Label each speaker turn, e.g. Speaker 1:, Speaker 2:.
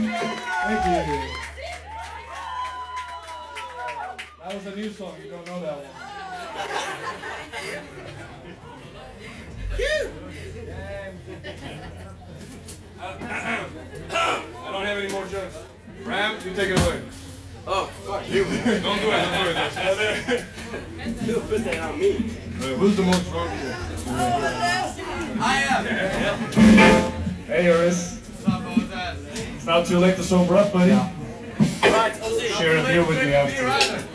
Speaker 1: Thank you. That was a new song. You don't know that one. I don't have any more jokes. Ram, you take it away.
Speaker 2: Oh, fuck you.
Speaker 1: Don't do it. Don't do it.
Speaker 2: You put that on me.
Speaker 1: Who's the most drunk here?
Speaker 2: I am.
Speaker 1: Hey, Oris. It's not too late to sober up, buddy. Share a beer with me after.